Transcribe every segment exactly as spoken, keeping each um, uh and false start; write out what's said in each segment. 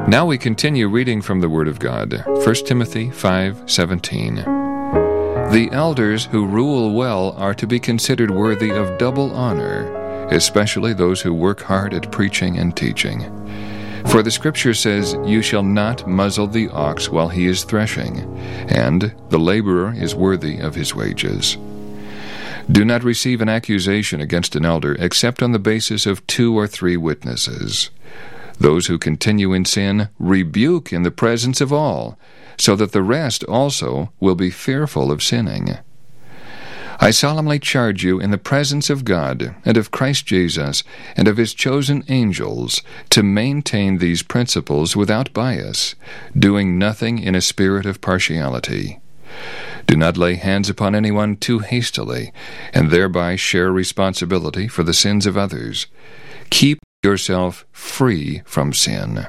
Now we continue reading from the Word of God, First Timothy five seventeen. The elders who rule well are to be considered worthy of double honor, especially those who work hard at preaching and teaching. For the Scripture says, "You shall not muzzle the ox while he is threshing, and the laborer is worthy of his wages." Do not receive an accusation against an elder except on the basis of two or three witnesses. Those who continue in sin rebuke in the presence of all, so that the rest also will be fearful of sinning. I solemnly charge you in the presence of God and of Christ Jesus and of his chosen angels to maintain these principles without bias, doing nothing in a spirit of partiality. Do not lay hands upon anyone too hastily, and thereby share responsibility for the sins of others. Keep yourself free from sin.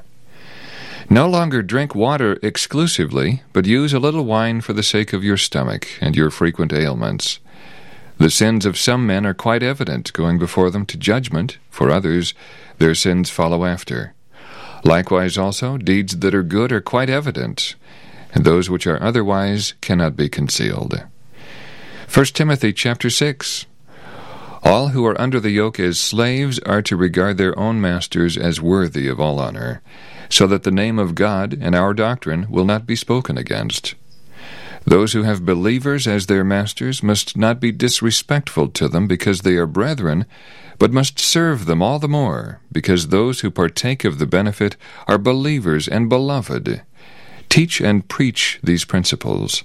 No longer drink water exclusively, but use a little wine for the sake of your stomach and your frequent ailments. The sins of some men are quite evident, going before them to judgment. For others, their sins follow after. Likewise also, deeds that are good are quite evident, and those which are otherwise cannot be concealed. First Timothy chapter six. All who are under the yoke as slaves are to regard their own masters as worthy of all honor, so that the name of God and our doctrine will not be spoken against. Those who have believers as their masters must not be disrespectful to them because they are brethren, but must serve them all the more, because those who partake of the benefit are believers and beloved. Teach and preach these principles.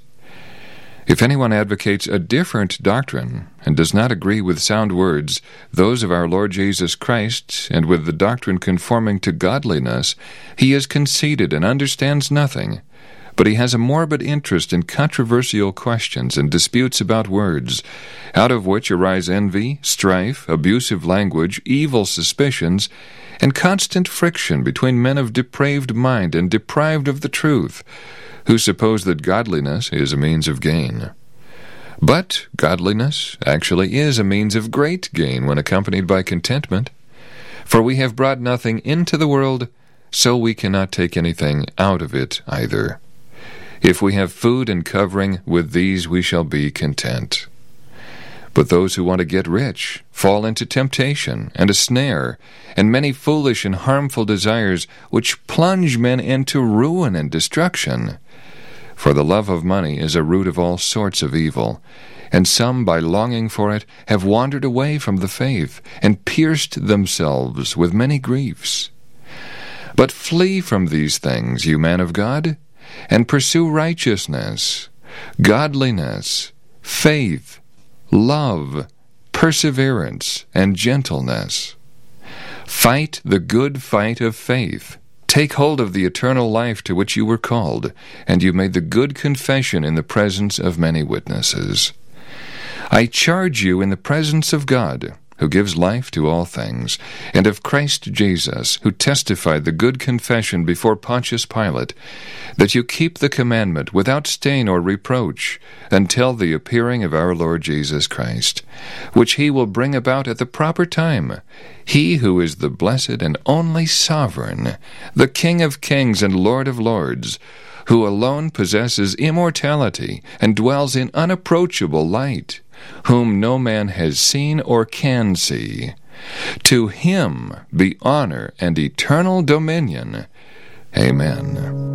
If anyone advocates a different doctrine and does not agree with sound words, those of our Lord Jesus Christ, and with the doctrine conforming to godliness, he is conceited and understands nothing, but he has a morbid interest in controversial questions and disputes about words, out of which arise envy, strife, abusive language, evil suspicions, and constant friction between men of depraved mind and deprived of the truth, who suppose that godliness is a means of gain. But godliness actually is a means of great gain when accompanied by contentment. For we have brought nothing into the world, so we cannot take anything out of it either. If we have food and covering, with these we shall be content. But those who want to get rich fall into temptation and a snare, and many foolish and harmful desires, which plunge men into ruin and destruction. For the love of money is a root of all sorts of evil, and some, by longing for it, have wandered away from the faith, and pierced themselves with many griefs. But flee from these things, you man of God, and pursue righteousness, godliness, faith, love, perseverance, and gentleness. Fight the good fight of faith. Take hold of the eternal life to which you were called, and you made the good confession in the presence of many witnesses. I charge you in the presence of God, who gives life to all things, and of Christ Jesus, who testified the good confession before Pontius Pilate, that you keep the commandment without stain or reproach, until the appearing of our Lord Jesus Christ, which he will bring about at the proper time, he who is the blessed and only sovereign, the King of kings and Lord of lords, who alone possesses immortality and dwells in unapproachable light, whom no man has seen or can see. To him be honor and eternal dominion. Amen.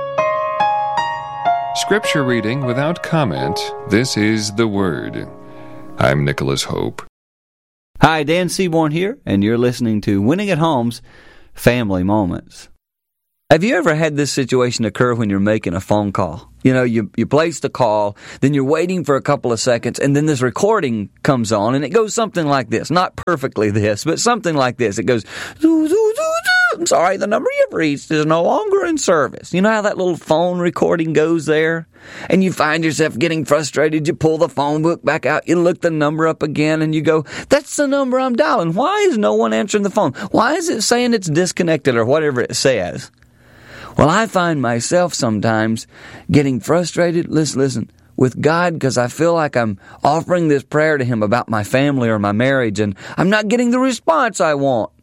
Scripture reading without comment. This is the Word. I'm Nicholas Hope. Hi, Dan Seaborn here, and you're listening to Winning at Home's Family Moments. Have you ever had this situation occur when you're making a phone call? You know, you, you place the call, then you're waiting for a couple of seconds, and then this recording comes on, and it goes something like this. Not perfectly this, but something like this. It goes, doo, doo, doo, doo. I'm sorry, the number you've reached is no longer in service. You know how that little phone recording goes there? And you find yourself getting frustrated. You pull the phone book back out, you look the number up again, and you go, that's the number I'm dialing. Why is no one answering the phone? Why is it saying it's disconnected or whatever it says? Well, I find myself sometimes getting frustrated, listen, listen, with God because I feel like I'm offering this prayer to Him about my family or my marriage, and I'm not getting the response I want.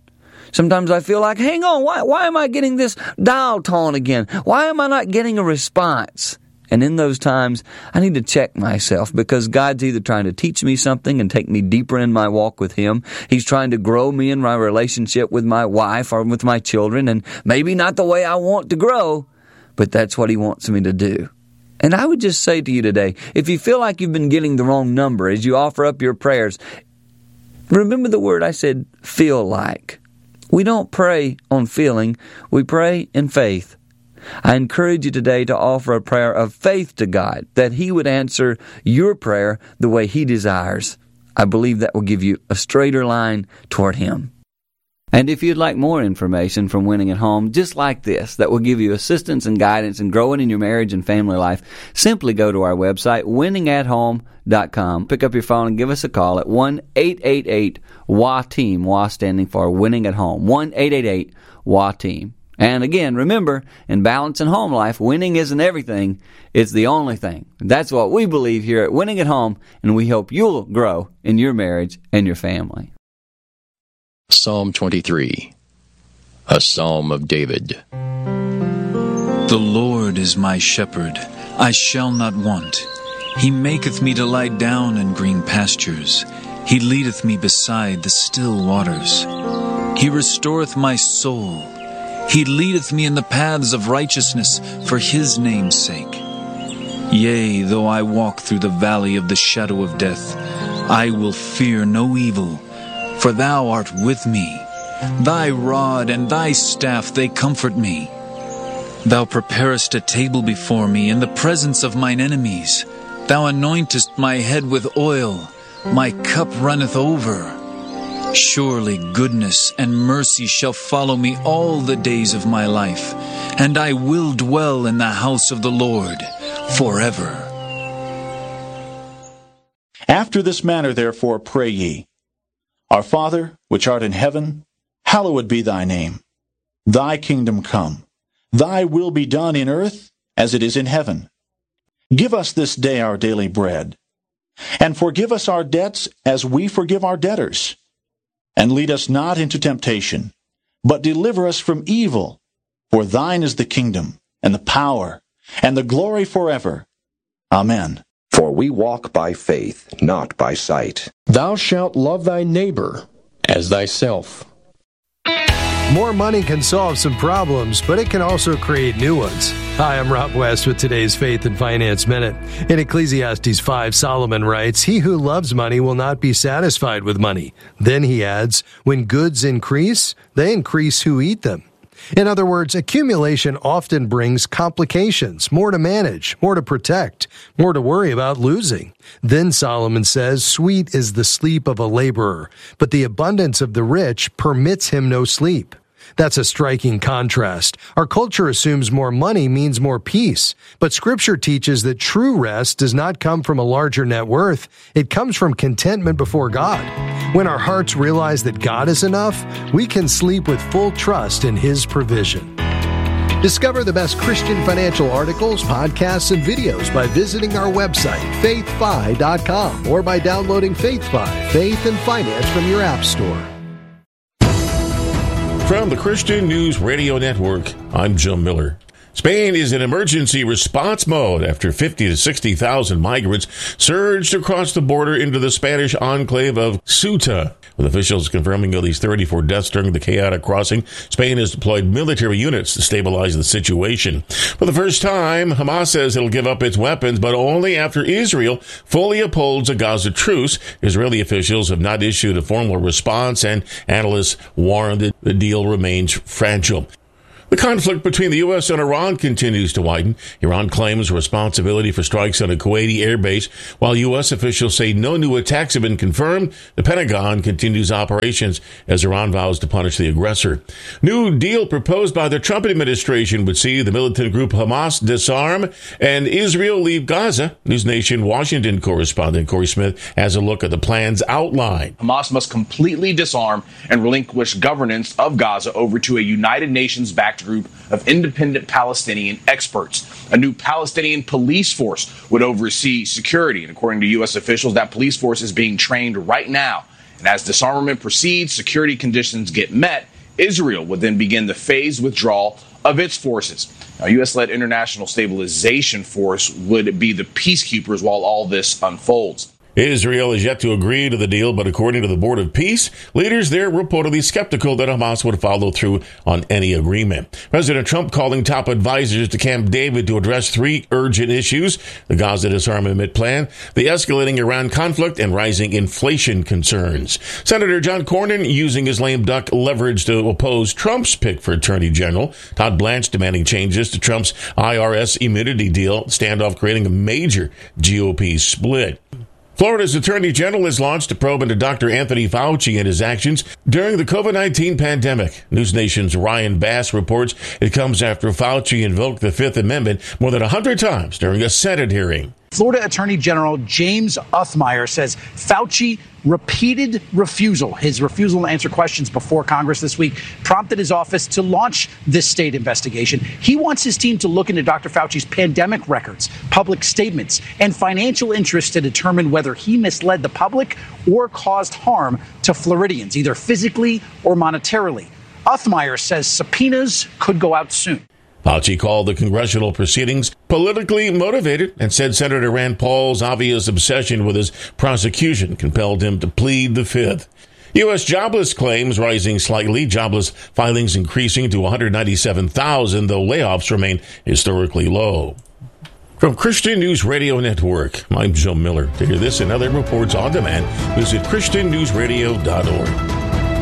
Sometimes I feel like, hang on, why, why am I getting this dial tone again? Why am I not getting a response? And in those times, I need to check myself, because God's either trying to teach me something and take me deeper in my walk with Him. He's trying to grow me in my relationship with my wife or with my children, and maybe not the way I want to grow, but that's what He wants me to do. And I would just say to you today, if you feel like you've been getting the wrong number as you offer up your prayers, remember the word I said, feel like. We don't pray on feeling, we pray in faith. I encourage you today to offer a prayer of faith to God, that He would answer your prayer the way He desires. I believe that will give you a straighter line toward Him. And if you'd like more information from Winning at Home, just like this, that will give you assistance and guidance in growing in your marriage and family life, simply go to our website, winning at home dot com. Pick up your phone and give us a call at one eight eight eight W A team, W A standing for Winning at Home, one eight eight eight W A team. And again, remember, in balance and home life, winning isn't everything, it's the only thing. That's what we believe here at Winning at Home, and we hope you'll grow in your marriage and your family. Psalm twenty-three, a Psalm of David. The Lord is my shepherd, I shall not want. He maketh me to lie down in green pastures. He leadeth me beside the still waters. He restoreth my soul. He leadeth me in the paths of righteousness for His name's sake. Yea, though I walk through the valley of the shadow of death, I will fear no evil, for Thou art with me. Thy rod and Thy staff, they comfort me. Thou preparest a table before me in the presence of mine enemies. Thou anointest my head with oil. My cup runneth over. Surely goodness and mercy shall follow me all the days of my life, and I will dwell in the house of the Lord forever. After this manner therefore pray ye, Our Father, which art in heaven, hallowed be Thy name. Thy kingdom come. Thy will be done in earth as it is in heaven. Give us this day our daily bread, and forgive us our debts as we forgive our debtors. And lead us not into temptation, but deliver us from evil. For Thine is the kingdom, and the power, and the glory forever. Amen. For we walk by faith, not by sight. Thou shalt love thy neighbor as thyself. More money can solve some problems, but it can also create new ones. Hi, I'm Rob West with today's Faith and Finance Minute. In Ecclesiastes five, Solomon writes, He who loves money will not be satisfied with money. Then he adds, when goods increase, they increase who eat them. In other words, accumulation often brings complications, more to manage, more to protect, more to worry about losing. Then Solomon says, sweet is the sleep of a laborer, but the abundance of the rich permits him no sleep. That's a striking contrast. Our culture assumes more money means more peace, but Scripture teaches that true rest does not come from a larger net worth. It comes from contentment before God. When our hearts realize that God is enough, we can sleep with full trust in His provision. Discover the best Christian financial articles, podcasts, and videos by visiting our website, faith fi dot com, or by downloading FaithFi, Faith and Finance from your app store. From the Christian News Radio Network, I'm Jim Miller. Spain is in emergency response mode after fifty to sixty thousand migrants surged across the border into the Spanish enclave of Ceuta. With officials confirming at least thirty-four deaths during the chaotic crossing, Spain has deployed military units to stabilize the situation. For the first time, Hamas says it'll give up its weapons, but only after Israel fully upholds a Gaza truce. Israeli officials have not issued a formal response, and analysts warn that the deal remains fragile. The conflict between the U S and Iran continues to widen. Iran claims responsibility for strikes on a Kuwaiti airbase, while U S officials say no new attacks have been confirmed. The Pentagon continues operations as Iran vows to punish the aggressor. New deal proposed by the Trump administration would see the militant group Hamas disarm and Israel leave Gaza. News Nation Washington correspondent Corey Smith has a look at the plan's outline. Hamas must completely disarm and relinquish governance of Gaza over to a United Nations-backed group of independent Palestinian experts. A new Palestinian police force would oversee security, and according to U S officials, that police force is being trained right now. And as disarmament proceeds, security conditions get met, Israel would then begin the phased withdrawal of its forces. Now, U S-led International Stabilization Force would be the peacekeepers while all this unfolds. Israel is yet to agree to the deal, but according to the Board of Peace, leaders there were reportedly skeptical that Hamas would follow through on any agreement. President Trump calling top advisors to Camp David to address three urgent issues: the Gaza disarmament plan, the escalating Iran conflict, and rising inflation concerns. Senator John Cornyn using his lame duck leverage to oppose Trump's pick for Attorney General. Todd Blanche demanding changes to Trump's I R S immunity deal, standoff creating a major G O P split. Florida's Attorney General has launched a probe into Doctor Anthony Fauci and his actions during the COVID nineteen pandemic. News Nation's Ryan Bass reports it comes after Fauci invoked the Fifth Amendment more than one hundred times during a Senate hearing. Florida Attorney General James Othmeyer says Fauci repeated refusal, his refusal to answer questions before Congress this week, prompted his office to launch this state investigation. He wants his team to look into Doctor Fauci's pandemic records, public statements, and financial interests to determine whether he misled the public or caused harm to Floridians, either physically or monetarily. Othmeyer says subpoenas could go out soon. Fauci called the congressional proceedings politically motivated and said Senator Rand Paul's obvious obsession with his prosecution compelled him to plead the Fifth. U S jobless claims rising slightly, jobless filings increasing to one hundred ninety-seven thousand, though layoffs remain historically low. From Christian News Radio Network, I'm Joe Miller. To hear this and other reports on demand, visit christian news radio dot org.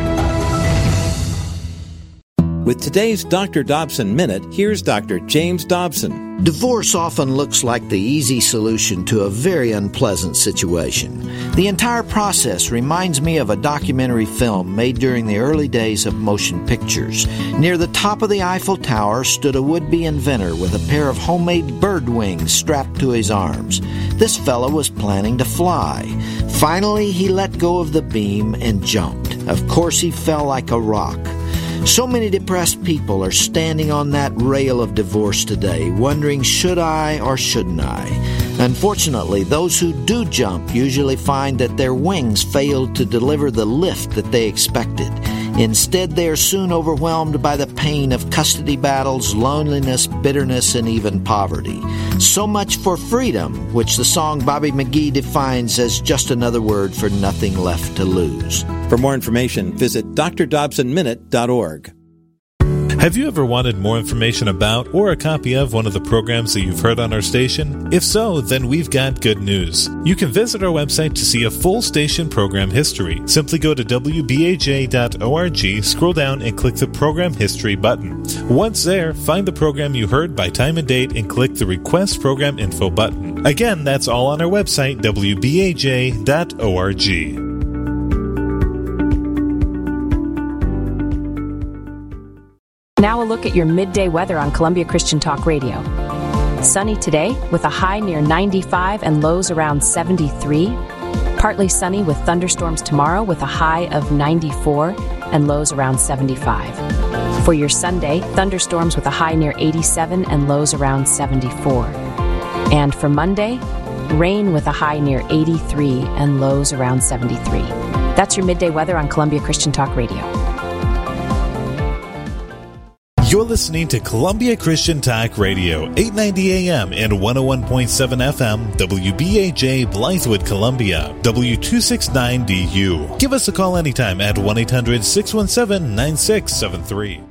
With today's Doctor Dobson Minute, here's Doctor James Dobson. Divorce often looks like the easy solution to a very unpleasant situation. The entire process reminds me of a documentary film made during the early days of motion pictures. Near the top of the Eiffel Tower stood a would-be inventor with a pair of homemade bird wings strapped to his arms. This fellow was planning to fly. Finally, he let go of the beam and jumped. Of course, he fell like a rock. So many depressed people are standing on that rail of divorce today, wondering, should I or shouldn't I? Unfortunately, those who do jump usually find that their wings failed to deliver the lift that they expected. Instead, they are soon overwhelmed by the pain of custody battles, loneliness, bitterness, and even poverty. So much for freedom, which the song Bobby McGee defines as just another word for nothing left to lose. For more information, visit d r dobson minute dot org. Have you ever wanted more information about or a copy of one of the programs that you've heard on our station? If so, then we've got good news. You can visit our website to see a full station program history. Simply go to w b a j dot org, scroll down, and click the Program History button. Once there, find the program you heard by time and date and click the Request Program Info button. Again, that's all on our website, w b a j dot org. Now a look at your midday weather on Columbia Christian Talk Radio. Sunny today with a high near ninety-five and lows around seventy-three. Partly sunny with thunderstorms tomorrow with a high of ninety-four and lows around seventy-five. For your Sunday, thunderstorms with a high near eighty-seven and lows around seventy-four. And for Monday, rain with a high near eighty-three and lows around seventy-three. That's your midday weather on Columbia Christian Talk Radio. You're listening to Columbia Christian Talk Radio, eight ninety A M and one oh one point seven F M, W B A J, Blythewood, Columbia, W two sixty-nine D U. Give us a call anytime at one eight hundred six one seven nine six seven three.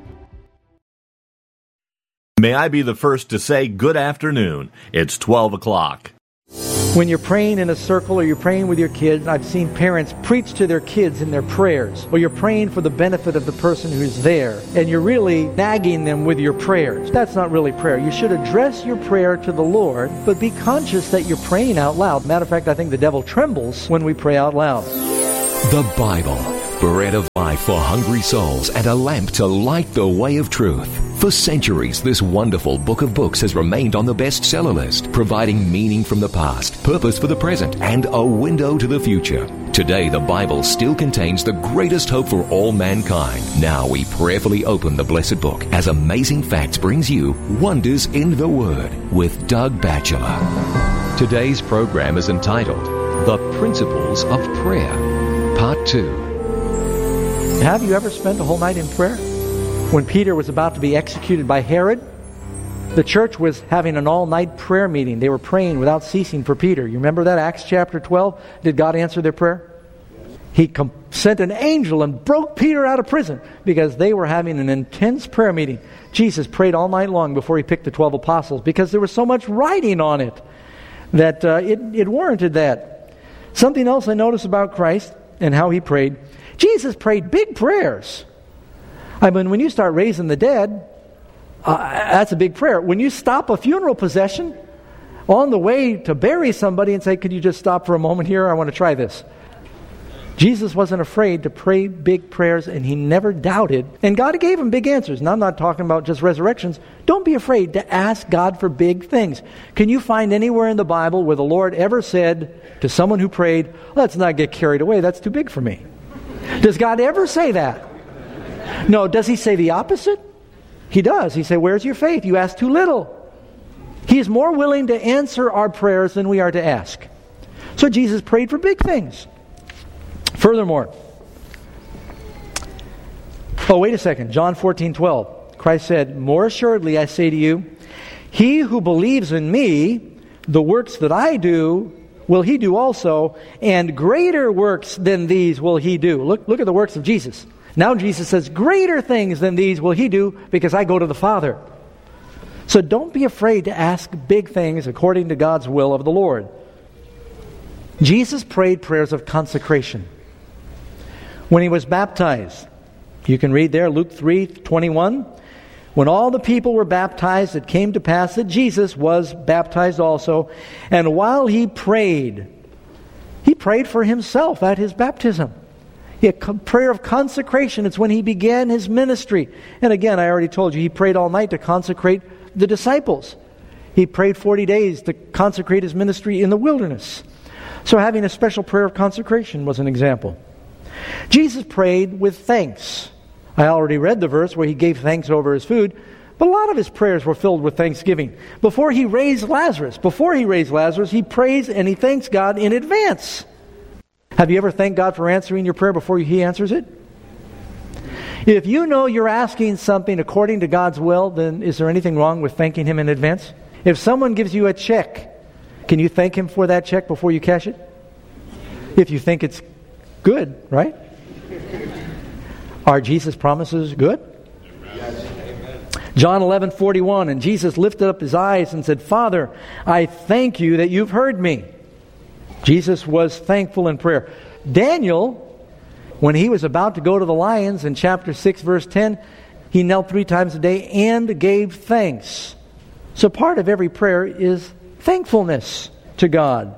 May I be the first to say good afternoon. It's twelve o'clock. When you're praying in a circle or you're praying with your kids, I've seen parents preach to their kids in their prayers, or you're praying for the benefit of the person who's there, and you're really nagging them with your prayers. That's not really prayer. You should address your prayer to the Lord, but be conscious that you're praying out loud. Matter of fact, I think the devil trembles when we pray out loud. The Bible, bread of life for hungry souls and a lamp to light the way of truth. For centuries, this wonderful book of books has remained on the bestseller list, providing meaning from the past, purpose for the present, and a window to the future. Today, the Bible still contains the greatest hope for all mankind. Now we prayerfully open the blessed book as Amazing Facts brings you Wonders in the Word with Doug Batchelor. Today's program is entitled The Principles of Prayer, Part two. Have you ever spent a whole night in prayer? When Peter was about to be executed by Herod, the church was having an all-night prayer meeting. They were praying without ceasing for Peter. You remember that, Acts chapter twelve? Did God answer their prayer? He com- sent an angel and broke Peter out of prison because they were having an intense prayer meeting. Jesus prayed all night long before he picked the twelve apostles because there was so much writing on it that uh, it, it warranted that. Something else I noticed about Christ and how he prayed, Jesus prayed big prayers. I mean, when you start raising the dead, uh, that's a big prayer. When you stop a funeral procession on the way to bury somebody and say, could you just stop for a moment here? I want to try this. Jesus wasn't afraid to pray big prayers, and he never doubted. And God gave him big answers. Now, I'm not talking about just resurrections. Don't be afraid to ask God for big things. Can you find anywhere in the Bible where the Lord ever said to someone who prayed, let's not get carried away, that's too big for me? Does God ever say that? No, does he say the opposite? He does. He says, where's your faith? You ask too little. He is more willing to answer our prayers than we are to ask. So Jesus prayed for big things. Furthermore, oh, wait a second. John fourteen twelve. Christ said, more assuredly I say to you, he who believes in me, the works that I do, will he do also, and greater works than these will he do. Look, look at the works of Jesus. Now Jesus says, greater things than these will he do because I go to the Father. So don't be afraid to ask big things according to God's will of the Lord. Jesus prayed prayers of consecration. When he was baptized, you can read there, Luke three twenty-one. When all the people were baptized, it came to pass that Jesus was baptized also. And while he prayed, he prayed for himself at his baptism. A prayer of consecration. It's when he began his ministry. And again, I already told you, he prayed all night to consecrate the disciples. He prayed forty days to consecrate his ministry in the wilderness. So having a special prayer of consecration was an example. Jesus prayed with thanks. I already read the verse where he gave thanks over his food, but a lot of his prayers were filled with thanksgiving. Before he raised Lazarus, before he raised Lazarus, he prays and he thanks God in advance. Have you ever thanked God for answering your prayer before he answers it? If you know you're asking something according to God's will, then is there anything wrong with thanking him in advance? If someone gives you a check, can you thank him for that check before you cash it? If you think it's good, right? Are Jesus' promises good? John eleven forty-one, and Jesus lifted up his eyes and said, Father, I thank you that you've heard me. Jesus was thankful in prayer. Daniel, when he was about to go to the lions in chapter six, verse ten, he knelt three times a day and gave thanks. So part of every prayer is thankfulness to God.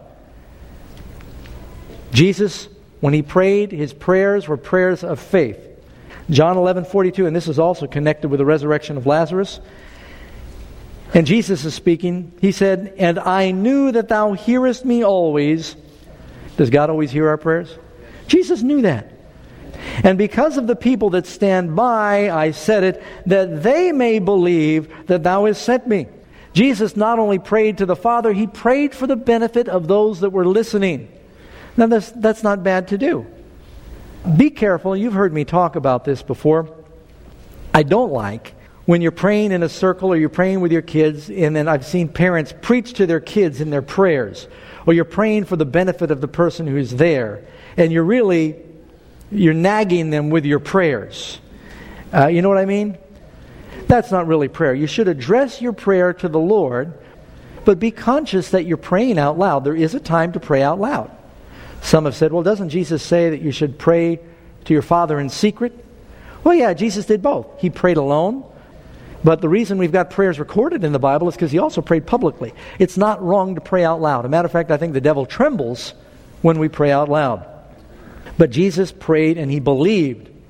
Jesus, when he prayed, his prayers were prayers of faith. John eleven forty-two, and this is also connected with the resurrection of Lazarus. And Jesus is speaking. He said, and I knew that thou hearest me always. Does God always hear our prayers? Jesus knew that. And because of the people that stand by, I said it, that they may believe that thou hast sent me. Jesus not only prayed to the Father, he prayed for the benefit of those that were listening. Now that's, that's not bad to do. Be careful. You've heard me talk about this before. I don't like when you're praying in a circle or you're praying with your kids, and then I've seen parents preach to their kids in their prayers, or you're praying for the benefit of the person who's there, and you're really, you're nagging them with your prayers. Uh, you know what I mean? That's not really prayer. You should address your prayer to the Lord, but be conscious that you're praying out loud. There is a time to pray out loud. Some have said, well, doesn't Jesus say that you should pray to your Father in secret? Well, yeah, Jesus did both. He prayed alone. But the reason we've got prayers recorded in the Bible is because he also prayed publicly. It's not wrong to pray out loud. As a matter of fact, I think the devil trembles when we pray out loud. But Jesus prayed and he believed